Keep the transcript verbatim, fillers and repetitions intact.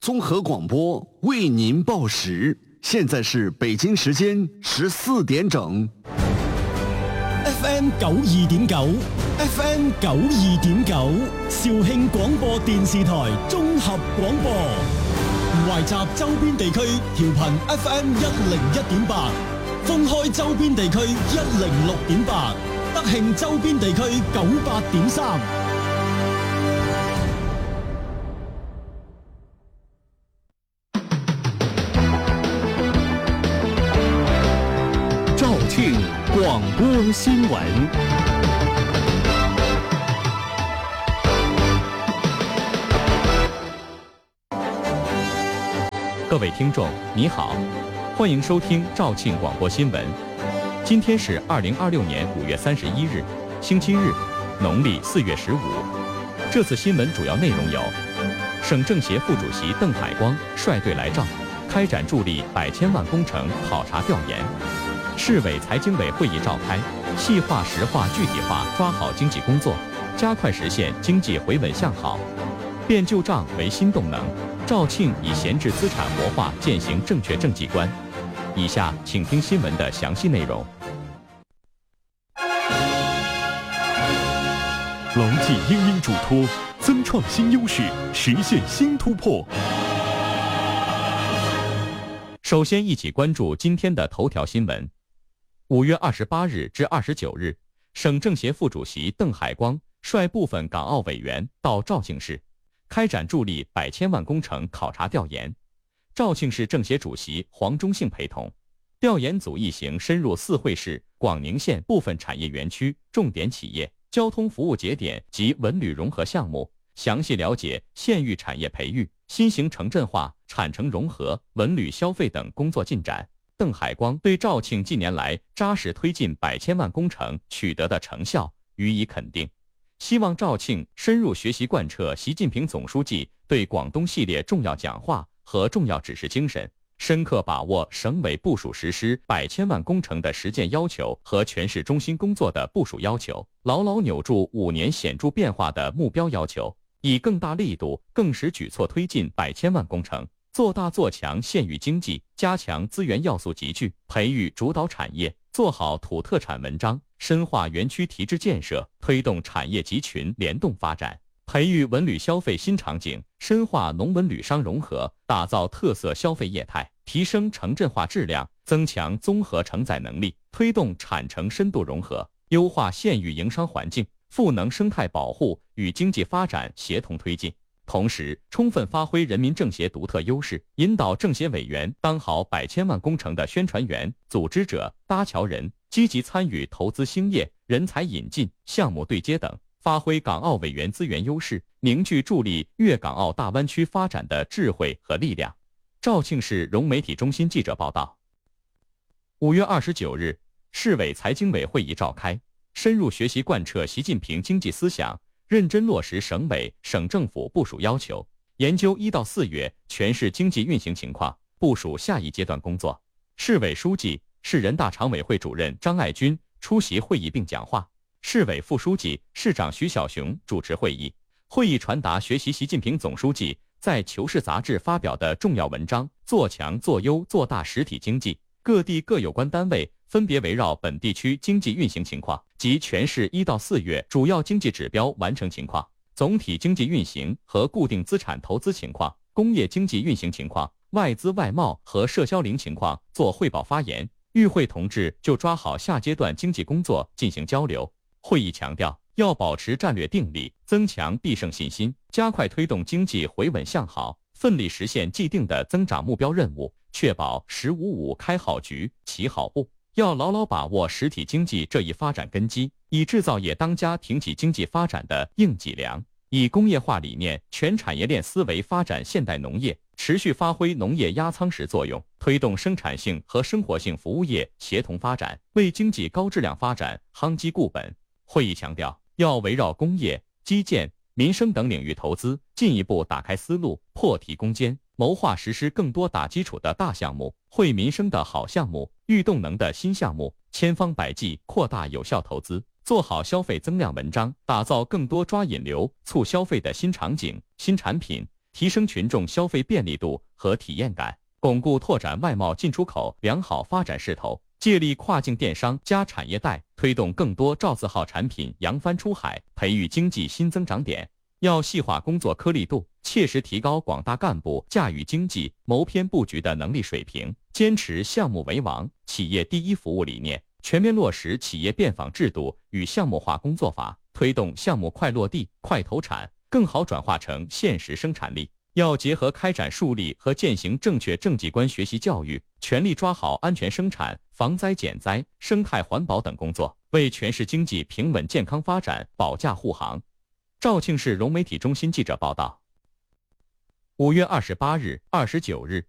综合广播为您报时，现在是北京时间十四點整。 F M 九二點九 ，F M 九二點九，肇慶廣播電視台綜合廣播，懷集周邊地區調頻 F M 一零一點八，封開周邊地區一零六點八，德慶周邊地區九八點三。 肇慶廣播新聞。 各位听众，你好，欢迎收听肇庆广播新闻。今天是二零二六年五月三十一日，星期日，农历四月十五。这次新闻主要内容有：省政协副主席邓海光率队来肇，开展助力百千万工程考察调研；市委财经委会议召开，细化、实化、具体化抓好经济工作，加快实现经济回稳向好。变旧账为新动能，肇庆以闲置资产活化践行正确政绩观。以下请听新闻的详细内容。 牢记殷殷嘱托，增创新优势，实现新突破。 首先，一起关注今天的头条新闻。五月二十八日至二十九日，省政协副主席邓海光率部分港澳委员到肇庆市，开展助力百千万工程考察调研。肇庆市政协主席黄忠信陪同，调研组一行深入四会市、广宁县部分产业园区、重点企业、交通服务节点及文旅融合项目，详细了解县域产业培育、新型城镇化、产城融合、文旅消费等工作进展。邓海光对肇庆近年来扎实推进百千万工程取得的成效予以肯定，希望肇庆深入学习贯彻习近平总书记对广东系列重要讲话和重要指示精神，深刻把握省委部署实施百千万工程的实践要求和全市中心工作的部署要求，牢牢扭住五年显著变化的目标要求，以更大力度、更实举措推进百千万工程，做大做强县域经济，加强资源要素集聚，培育主导产业，做好土特产文章，深化园区提质建设，推动产业集群联动发展，培育文旅消费新场景，深化农文旅商融合，打造特色消费业态，提升城镇化质量，增强综合承载能力，推动产城深度融合，优化县域营商环境，赋能生态保护与经济发展协同推进。同时，充分发挥人民政协独特优势，引导政协委员当好百千万工程的宣传员、组织者、搭桥人，积极参与投资兴业、人才引进、项目对接等，发挥港澳委员资源优势，凝聚助力粤港澳大湾区发展的智慧和力量。肇庆市融媒体中心记者报道。五月二十九日，市委财经委会议召开，深入学习贯彻习近平经济思想，认真落实省委、省政府部署要求，研究一到四月全市经济运行情况，部署下一阶段工作。市委书记、市人大常委会主任张爱军出席会议并讲话，市委副书记、市长徐小雄主持会议。会议传达学习习近平总书记在《求是》杂志发表的重要文章，做强、做优、做大实体经济。各地各有关单位分别围绕本地区经济运行情况及全市一到四月主要经济指标完成情况、总体经济运行和固定资产投资情况、工业经济运行情况、外资外贸和社销零情况做汇报发言。与会同志就抓好下阶段经济工作进行交流。会议强调，要保持战略定力，增强必胜信心，加快推动经济回稳向好，奋力实现既定的增长目标任务，确保“十五五”开好局、起好步。要牢牢把握实体经济这一发展根基，以制造业当家挺起经济发展的硬脊梁，以工业化理念、全产业链思维发展现代农业，持续发挥农业压舱石作用，推动生产性和生活性服务业协同发展，为经济高质量发展夯基固本。会议强调，要围绕工业、基建、民生等领域投资，进一步打开思路，破题攻坚，谋划实施更多打基础的大项目、惠民生的好项目、育动能的新项目，千方百计扩大有效投资，做好消费增量文章，打造更多抓引流、促消费的新场景、新产品、 提升群众消费便利度和体验感，巩固拓展外贸进出口良好发展势头，借力跨境电商加产业带，推动更多造字号产品扬帆出海，培育经济新增长点。要细化工作颗粒度，切实提高广大干部驾驭经济、谋篇布局的能力水平，坚持项目为王、企业第一服务理念，全面落实企业变访制度与项目化工作法，推动项目快落地、快投产，更好转化成现实生产力。要结合开展树立和践行正确政绩观学习教育，全力抓好安全生产、防灾减灾、生态环保等工作，为全市经济平稳健康发展保驾护航。肇庆市融媒体中心记者报道。五月二十八日、二十九日，